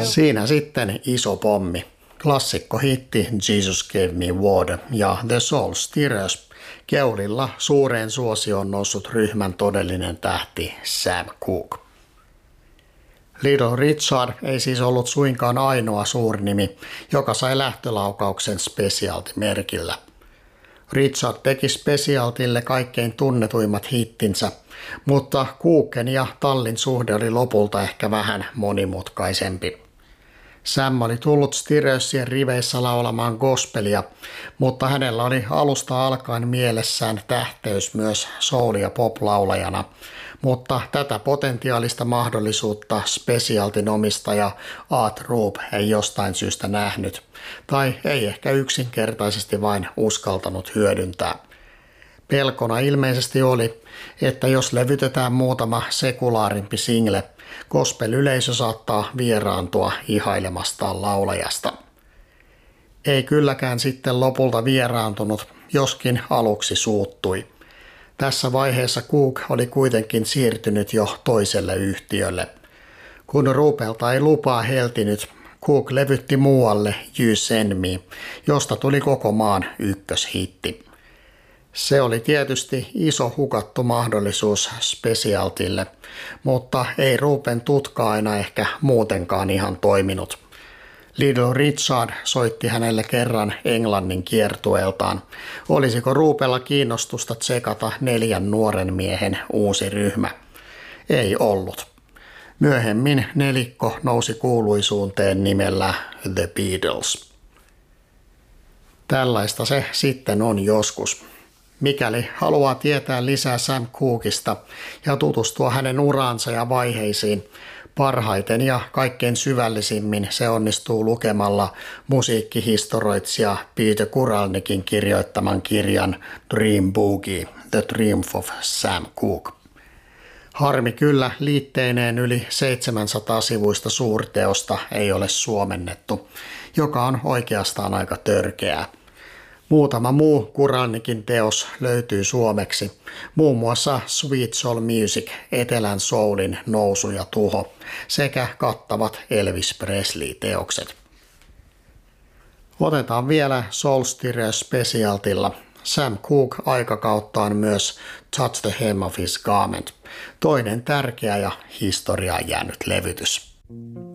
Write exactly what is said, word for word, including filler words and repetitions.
Siinä sitten iso pommi. Klassikko hitti Jesus Gave Me Water ja The Soul Stirrers. Keulilla suureen suosioon noussut ryhmän todellinen tähti Sam Cooke. Little Richard ei siis ollut suinkaan ainoa suurnimi, joka sai lähtölaukauksen Specialty-merkillä. Richard teki Specialtylle kaikkein tunnetuimmat hittinsä, mutta Cooken ja tallin suhde oli lopulta ehkä vähän monimutkaisempi. Sam oli tullut Stirrersien riveissä laulamaan gospelia, mutta hänellä oli alusta alkaen mielessään tähteys myös soul- ja pop-laulajana, mutta tätä potentiaalista mahdollisuutta Specialtyn omistaja Art Rupe ei jostain syystä nähnyt, tai ei ehkä yksinkertaisesti vain uskaltanut hyödyntää. Pelkona ilmeisesti oli, että jos levytetään muutama sekulaarimpi single, gospel-yleisö saattaa vieraantua ihailemastaan laulajasta. Ei kylläkään sitten lopulta vieraantunut, joskin aluksi suuttui. Tässä vaiheessa Cooke oli kuitenkin siirtynyt jo toiselle yhtiölle. Kun Rupelta ei lupaa heltinyt, Cooke levytti muualle You Send Me, josta tuli koko maan ykköshitti. Se oli tietysti iso hukattu mahdollisuus Specialtylle, mutta ei Rupen tutka aina ehkä muutenkaan ihan toiminut. Little Richard soitti hänelle kerran Englannin kiertueeltaan. Olisiko Rupella kiinnostusta tsekata neljän nuoren miehen uusi ryhmä? Ei ollut. Myöhemmin nelikko nousi kuuluisuuteen nimellä The Beatles. Tällaista se sitten on joskus. Mikäli haluaa tietää lisää Sam Cookeista ja tutustua hänen uraansa ja vaiheisiin, parhaiten ja kaikkein syvällisimmin se onnistuu lukemalla musiikkihistoriitsija Peter Guralnickin kirjoittaman kirjan Dream Boogie, The Triumph of Sam Cooke. Harmi kyllä liitteineen yli seitsemänsataa sivuista suurteosta ei ole suomennettu, joka on oikeastaan aika törkeää. Muutama muu Guralnickin teos löytyy suomeksi, muun muassa Sweet Soul Music, Etelän soulin nousu ja tuho sekä kattavat Elvis Presley-teokset. Otetaan vielä Soul Stirrers Specialtylla Sam Cooke aikakauttaan myös Touch the Hem of His Garment, toinen tärkeä ja historiaan jäänyt levytys.